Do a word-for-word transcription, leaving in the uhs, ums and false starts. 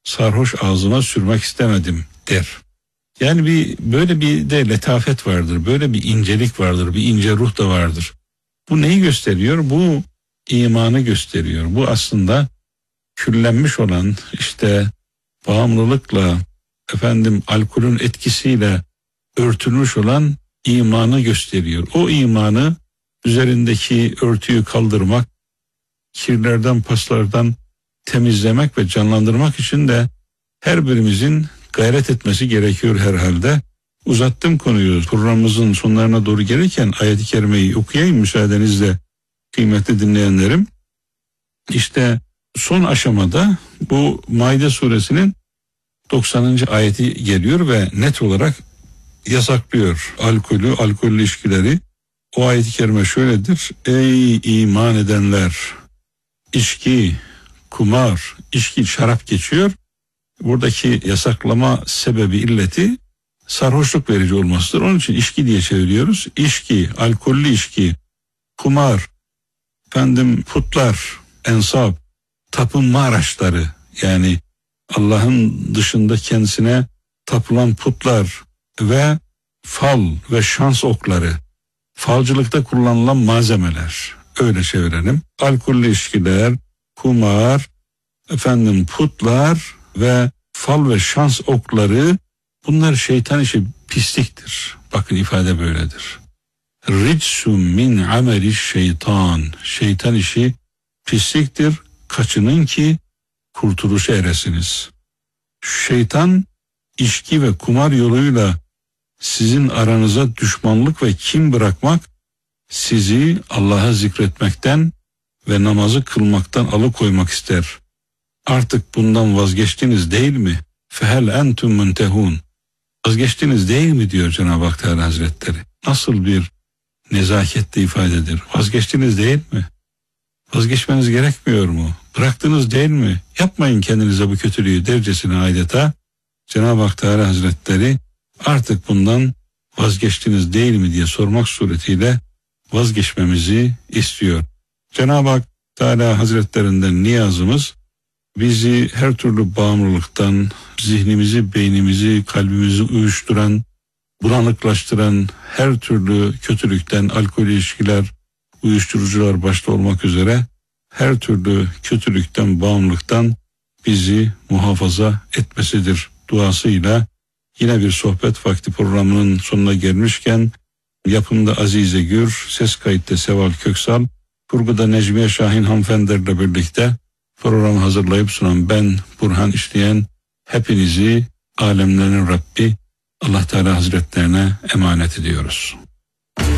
sarhoş ağzıma sürmek istemedim der. Yani bir böyle bir de letafet vardır, böyle bir incelik vardır, bir ince ruh da vardır. Bu neyi gösteriyor? Bu imanı gösteriyor. Bu aslında küllenmiş olan, işte bağımlılıkla, efendim alkolün etkisiyle örtülmüş olan imanı gösteriyor. O imanı, üzerindeki örtüyü kaldırmak, kirlerden, paslardan temizlemek ve canlandırmak için de her birimizin gayret etmesi gerekiyor herhalde. Uzattım konuyu, programımızın sonlarına doğru gelirken ayet-i kerimeyi okuyayım müsaadenizle kıymetli dinleyenlerim. İşte son aşamada bu Maide suresinin doksanıncı ayeti geliyor ve net olarak yasaklıyor alkolü, alkollü ilişkileri. O ayet-i kerime şöyledir: ey iman edenler, içki, kumar, içki, şarap geçiyor. Buradaki yasaklama sebebi, illeti sarhoşluk verici olmasıdır. Onun için içki diye çeviriyoruz. İçki, alkollü içki, kumar, efendim putlar, ensab, tapınma araçları, yani Allah'ın dışında kendisine tapılan putlar ve fal ve şans okları, falcılıkta kullanılan malzemeler, öyle çevirelim. Alkollü içkiler, kumar, efendim putlar ve fal ve şans okları, bunlar şeytan işi, pisliktir. Bakın ifade böyledir. Ricsum min ameli şeytan. Şeytan işi pisliktir. Kaçının ki kurtuluşa eresiniz. Şeytan içki ve kumar yoluyla sizin aranıza düşmanlık ve kin bırakmak, sizi Allah'a zikretmekten ve namazı kılmaktan alıkoymak ister. Artık bundan vazgeçtiniz değil mi? Fehel entum muntehun. Vazgeçtiniz değil mi diyor Cenab-ı Hak Teala Hazretleri. Nasıl bir nezaketle ifadedir. Vazgeçtiniz değil mi? Vazgeçmeniz gerekmiyor mu? Bıraktınız değil mi? Yapmayın kendinize bu kötülüğü dercesine adeta Cenab-ı Hak Teala Hazretleri artık bundan vazgeçtiniz değil mi diye sormak suretiyle vazgeçmemizi istiyor. Cenab-ı Hak Teala Hazretlerinden niyazımız, bizi her türlü bağımlılıktan, zihnimizi, beynimizi, kalbimizi uyuşturan, bulanıklaştıran her türlü kötülükten, alkol ilişkiler, uyuşturucular başta olmak üzere her türlü kötülükten, bağımlılıktan bizi muhafaza etmesidir duasıyla. Yine bir sohbet vakti programının sonuna gelmişken, yapımda Azize Gür, ses kayıtta Seval Köksal, kurguda Necmiye Şahin hanımefendilerle birlikte programı hazırlayıp sunan ben Burhan İşleyen, hepinizi alemlerin Rabbi Allah Teala Hazretlerine emanet ediyoruz.